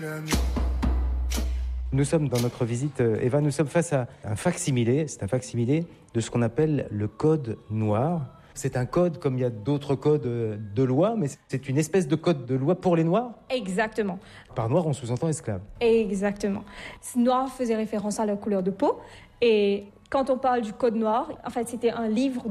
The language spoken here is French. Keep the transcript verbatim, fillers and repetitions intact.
Nous sommes dans notre visite, Eva, nous sommes face à un fac-similé, c'est un fac-similé de ce qu'on appelle le code noir. C'est un code comme il y a d'autres codes de loi, mais c'est une espèce de code de loi pour les Noirs ? Exactement. Par noir, on sous-entend esclave. Exactement. Noir faisait référence à la couleur de peau. Et quand on parle du code noir, en fait, c'était un livre